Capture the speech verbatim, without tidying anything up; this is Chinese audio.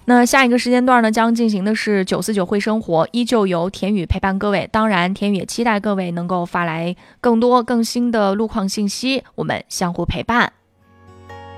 那下一个时间段呢，将进行的是九四九会生活，依旧由田宇陪伴各位。当然，田宇也期待各位能够发来更多更新的路况信息，我们相互陪伴。